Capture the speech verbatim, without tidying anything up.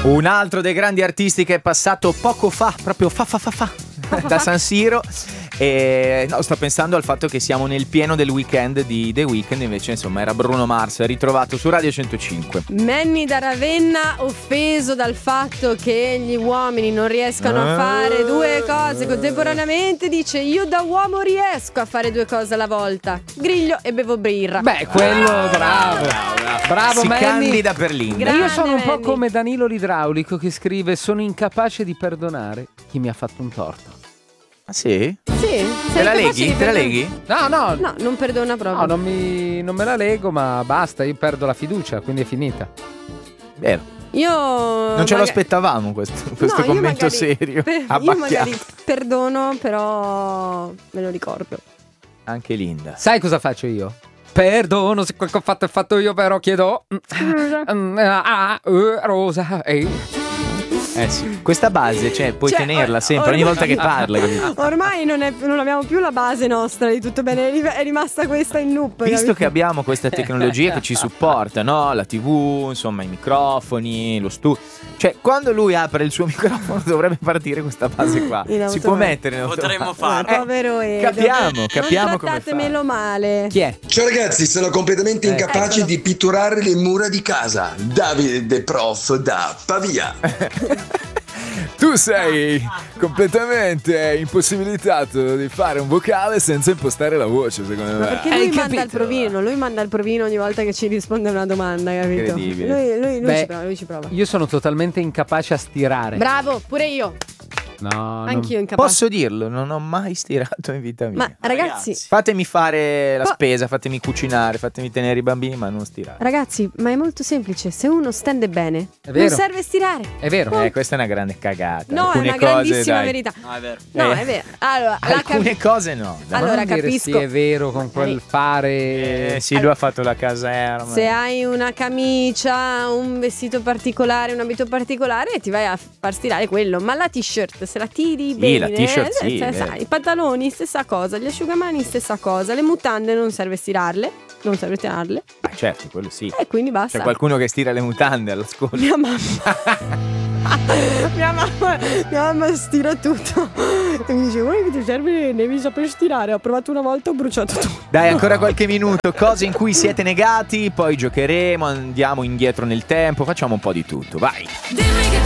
Un altro dei grandi artisti che è passato poco fa, proprio fa fa fa fa, da San Siro. E no, sto pensando al fatto che siamo nel pieno del weekend di The Weeknd, invece insomma era Bruno Mars, ritrovato su Radio centocinque. Manny da Ravenna, offeso dal fatto che gli uomini non riescano a fare due cose contemporaneamente, dice: io da uomo riesco a fare due cose alla volta, griglio e bevo birra. Beh, quello bravo, bravo, bravo Si Manny. candida per l'India. Io sono un po' Manny. come Danilo l'idraulico che scrive: sono incapace di perdonare chi mi ha fatto un torto. Ah sì? Sì, sei Te la capace leghi? di Te la perdon- leghi? No, no, No, non perdona proprio. no, non, mi, non me la lego, ma basta, io perdo la fiducia, quindi è finita. Vero. Io Non ce maga- lo aspettavamo questo, questo No, io commento magari- serio. per- Io Abbacchiato. magari perdono, però me lo ricordo. Anche Linda. Sai cosa faccio io? Perdono se quel che ho fatto è fatto io, però chiedo mm, ah, uh, rosa, ehi. Eh sì. Questa base, cioè, puoi Cioè, tenerla or- sempre, ogni ormai- volta che parla. capito? Ormai non, è, non abbiamo più la base nostra di tutto bene, è ri- è rimasta questa in loop. Visto capito? che abbiamo questa tecnologia che ci supporta, no? La tivù, insomma, i microfoni, lo studio. Cioè, quando lui apre il suo microfono dovrebbe partire questa base qua. In Si può automatico. mettere in Potremmo automatico. farlo. Eh, povero Edo. capiamo, capiamo non come trattatemelo male. Chi è? Ciao ragazzi, sono completamente Eh. incapace Eccolo. di pitturare le mura di casa. Davide Prof da Pavia. Tu sei completamente impossibilitato di fare un vocale senza impostare la voce, secondo Ma perché Hai lui manda capito? il provino, lui manda il provino ogni volta che ci risponde a una domanda, capito? Incredibile. Lui, lui- lui Beh, ci prova, lui ci prova. Io sono totalmente incapace a stirare. Bravo, pure io. No, non- Anch'io incapace. Posso dirlo, non ho mai stirato in vita mia. Ma ragazzi, Ragazzi. Fatemi fare la Po- spesa, fatemi cucinare, fatemi tenere i bambini, ma non stirare. ragazzi, ma è molto semplice. Se uno stende bene, È vero. non serve stirare. È vero. Eh, questa è una grande cagata. No, Alcune è una cose, grandissima dai. verità. No, è vero. No, Eh. è vero. Allora, la Alcune cap- cose no. dai. Ma Allora, non dire capisco. sì, è vero, con quel Magari- fare. Eh, sì, lui ha fatto la caserma. se hai una camicia, un vestito particolare, un abito particolare, ti vai a far stirare quello. Ma la t-shirt, se la tiri bene, la t-shirt sì, eh, vero. sai, i pantaloni, stessa cosa, gli asciugamani, stessa cosa, le mutande non serve stirarle, non serve tirarle, Ah, certo, quello sì. e quindi basta. C'è qualcuno che stira le mutande all'ascolto. Mia mamma. mia mamma mia mamma stira tutto e mi dice: guarda che ti serve, devi saper stirare. Ho provato una volta, ho bruciato tutto. Dai, ancora qualche minuto. Cose in cui siete negati, poi giocheremo, andiamo indietro nel tempo, facciamo un po' di tutto. Vai. Dimmi che